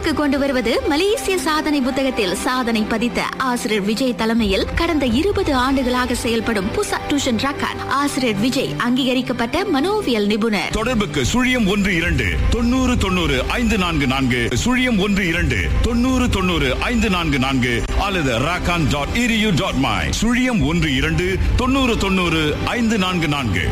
உங்களுக்கு கொண்டு வருவது மலேசிய சாதனை புத்தகத்தில் சாதனை பதித்த ஆசிரியர் விஜய் தலைமையில் கடந்த 20 ஆண்டுகளாக செயல்படும் புசா டியூஷன் ரக்கான். ஆசிரியர் விஜய் அங்கீகரிக்கப்பட்ட மனோவியல் நிபுணர். தொடர்புக்கு 02 90 90 544 02 90 90 544 அல்லது rakan.edu.my 01 90 90 544.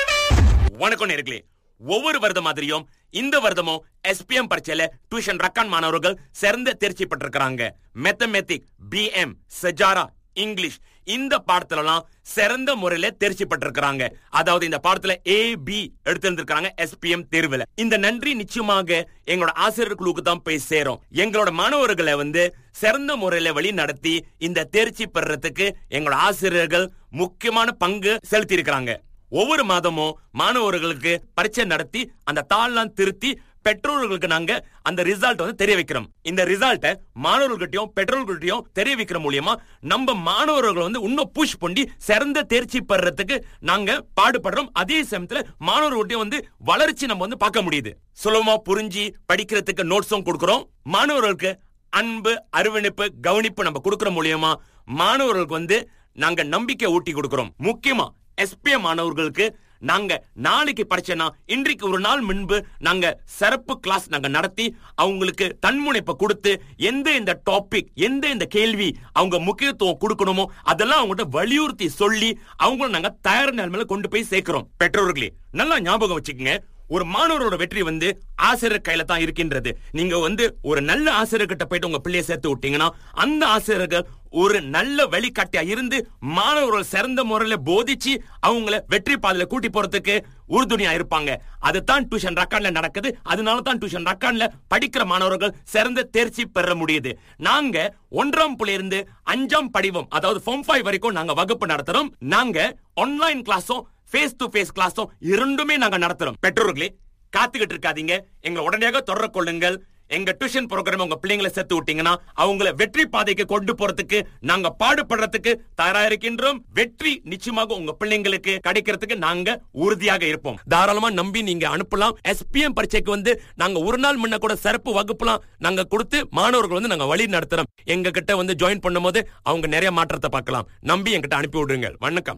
வணக்கம் நேயர்களே. ஒவ்வொரு வருடம் மாதிரியும் இந்த வருடமும் SPM பரீட்சையில டியூஷன் ரக்கான் மாணவர்கள் சிறந்த தேர்ச்சி பெற்றிருக்கிறாங்க. மேத்தமேட்டிக், BM, சஜாரா, இங்கிலீஷ் இந்த பாடத்துலலாம் சிறந்த முறையில தேர்ச்சி பெற்றிருக்கிறாங்க. அதாவது இந்த பாடத்துல AB எடுத்திருந்திருக்காங்க SPM தேர்வுல. இந்த நன்றி நிச்சயமாக எங்களோட ஆசிரியர் குழுவுக்கு தான் போய் சேரும். எங்களோட மாணவர்களை சிறந்த முறையில வழி நடத்தி இந்த தேர்ச்சி பெறறதுக்கு எங்களோட ஆசிரியர்கள் முக்கியமான பங்கு செலுத்தி இருக்கிறாங்க. ஒவ்வொரு மாதமும் மாணவர்களுக்கு பரீட்சை நடத்தி அந்த தாள்லாம் திருத்தி பெற்றோர்களுக்கு நாங்க அந்த ரிசல்ட் தெரிய வைக்கிறோம். இந்த ரிசல்ட்டை மாணவர்கள்கிட்டயும் பெற்றோர்கள்கிட்டயும் தெரிய வைக்கிற மூலியமா நம்ம மாணவர்கள் இன்னும் புஷ் பண்ணி சிறந்த தேர்ச்சி பெறறதுக்கு நாங்க பாடுபடுறோம். அதே சமயத்துல மாணவர்கள்கிட்டயும் வளர்ச்சி நம்ம பார்க்க முடியுது. சுலபமா புரிஞ்சு படிக்கிறதுக்கு நோட்ஸும் கொடுக்கிறோம். மாணவர்களுக்கு அன்பு, அரவணைப்பு, கவனிப்பு நம்ம கொடுக்கிற மூலியமா மாணவர்களுக்கு நாங்க நம்பிக்கை ஊட்டி கொடுக்கிறோம். முக்கியமா SPM மாணவர்களுக்கு நாங்க நாளைக்கு பரீட்சைனா இன்றைக்கு ஒரு நாள் முன்பு நாங்க சிறப்பு கிளாஸ் நாங்க நடத்தி அவங்களுக்கு தன்முனைப்பை கொடுத்து எந்த டாபிக் எந்த கேள்வி அவங்க முக்கியத்துவம் கொடுக்கணுமோ அதெல்லாம் அவங்ககிட்ட வலியுறுத்தி சொல்லி அவங்கள நாங்க தயார் நிலைமையில கொண்டு போய் சேர்க்கிறோம். பெற்றோர்களே நல்லா ஞாபகம் வச்சுக்கோங்க, ஒரு மாணவரோட வெற்றி ஆசிரியர் கையில தான் இருக்கின்றது. நீங்க ஒரு நல்ல ஆசிரியர்கிட்ட போயிட்டு உங்க பிள்ளைய சேர்த்து விட்டீங்கன்னா அந்த ஆசிரியர்கள் ஒரு நல்ல வழிகாட்டியா இருந்து மாணவர்கள் சிறந்த முறையில போதிச்சு அவங்கள வெற்றி பாதையில கூட்டி போறதுக்கு உறுதுணையா இருப்பாங்க. அதுதான் டியூஷன் ரக்கான்ல நடக்குது. அதனாலதான் டியூஷன் ரக்கான்ல படிக்கிற மாணவர்கள் சிறந்த தேர்ச்சி பெற முடியுது. நாங்க 1ஆம் புள்ளியிலிருந்து 5ஆம் படிவம் அதாவது Form 5 வரைக்கும் நாங்க வகுப்பு நடத்துறோம். நாங்க ஆன்லைன் கிளாஸும் ஃபேஸ் டு ஃபேஸ் கிளாஸும் இரண்டுமே நாங்க நடத்துறோம். பெற்றோர்களே காத்துக்கிட்டு இருக்காதீங்க, எங்களை உடனடியாக தொடர்பு கொள்ளுங்கள். எங்க டியூஷன் ப்ரோக்ராம் உங்க பிள்ளைங்களை சேர்த்து விட்டீங்கன்னா அவங்கள வெற்றி பாதைக்கு கொண்டு போறதுக்கு நாங்க பாடுபடுறதுக்கு தயாரா இருக்கின்றோம். வெற்றி நிச்சயமாக உங்க பிள்ளைங்களுக்கு கிடைக்கிறதுக்கு நாங்க உறுதியாக இருப்போம். தாராளமா நம்பி நீங்க அனுப்பலாம். SPM பரீட்சைக்கு நாங்க ஒரு நாள் முன்ன கூட சிறப்பு வகுப்புலாம் நாங்க கொடுத்து மாணவர்கள் நாங்க வழி நடத்துறோம். எங்க கிட்ட ஜாயின் பண்ணும்போது அவங்க நிறைய மாற்றத்தை பார்க்கலாம். நம்பி என்கிட்ட அனுப்பி விடுங்க. வணக்கம்.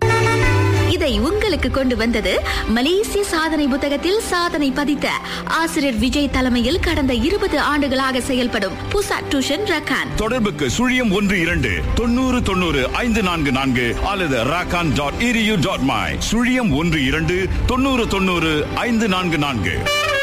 இதை உங்களுக்கு கொண்டு வந்தது மலேசிய சாதனை புத்தகத்தில் சாதனை பதித்த ஆசிரியர் விஜய் தலைமையில் கடந்த 20 ஆண்டுகளாக செயல்படும் புசா டியூஷன் ரக்கான். தொடர்புக்கு 01 90 90 544 அல்லது rakan.edu.my 01 90 90 544.